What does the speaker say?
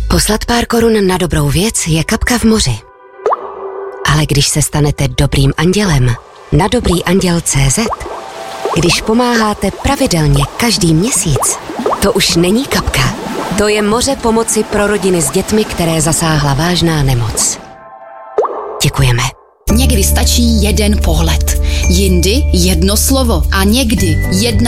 Poslat pár korun na dobrou věc je kapka v moři. Ale když se stanete dobrým andělem na dobrýanděl.cz, když pomáháte pravidelně každý měsíc, to už není kapka. To je moře pomoci pro rodiny s dětmi, které zasáhla vážná nemoc. Děkujeme. Někdy stačí jeden pohled, jindy jedno slovo a někdy jedna